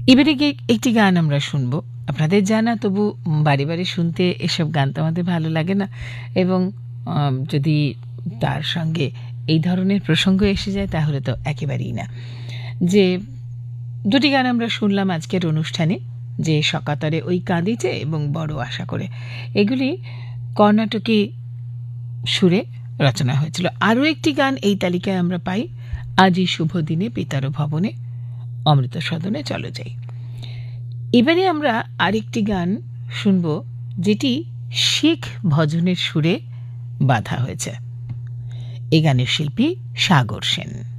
এবারে একটি গান আমরা শুনবো, আপনাদের জানা, তবু বারে বারে শুনতে এসব গান তো আমাদের ভালো লাগে না, এবং যদি তার সঙ্গে এই ধরনের প্রসঙ্গ এসে যায় তাহলে তো একেবারেই না। যে দুটি গান আমরা শুনলাম আজকের অনুষ্ঠানে, যে সকাতরে ওই কাঁদিছে এবং বড় আশা করে, এগুলি কর্ণাটকী সুরে রচনা হয়েছিল। আরও একটি গান এই তালিকায় আমরা পাই, আজই শুভ দিনে পিতার ভবনে অমৃত সদনে চলো যাই। এবারে আমরা আরেকটি গান শুনব যেটি শিখ ভজনের সুরে বাঁধা হয়েছে। এই গানের শিল্পী সাগর সেন।